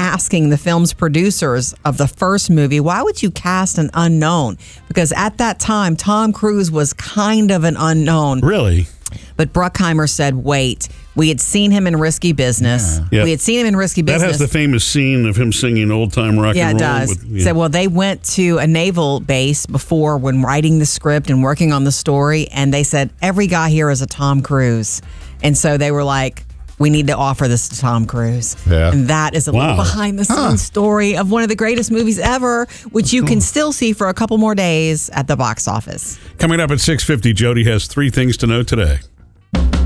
asking the film's producers of the first movie, why would you cast an unknown? Because at that time, Tom Cruise was kind of an unknown. Really? But Bruckheimer said, wait, we had seen him in Risky Business. Yeah. We had seen him in Risky Business. That has the famous scene of him singing Old Time Rock Yeah, and it Roll. does. So, well, they went to a naval base before when writing the script and working on the story, and they said, every guy here is a Tom Cruise. And so they were like, we need to offer this to Tom Cruise. Yeah. And that is a little behind-the-scenes story of one of the greatest movies ever, which you can still see for a couple more days at the box office. Coming up at 6:50, Jody has 3 things to know today.